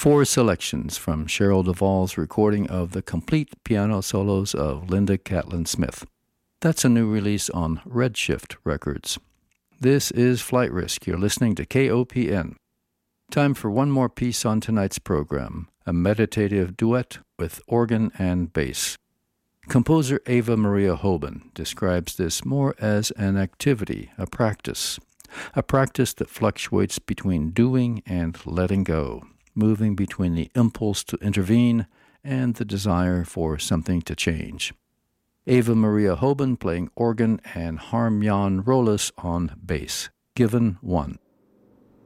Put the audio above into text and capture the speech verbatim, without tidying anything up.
Four selections from Cheryl Duvall's recording of the complete piano solos of Linda Catlin Smith. That's a new release on Redshift Records. This is Flight Risk. You're listening to K O P N. Time for one more piece on tonight's program, a meditative duet with organ and bass. Composer Ava Maria Hoban describes this more as an activity, a practice, a practice that fluctuates between doing and letting go, moving between the impulse to intervene and the desire for something to change. Ava Maria Hoban playing organ and Harmyan Rolis on bass. Given one.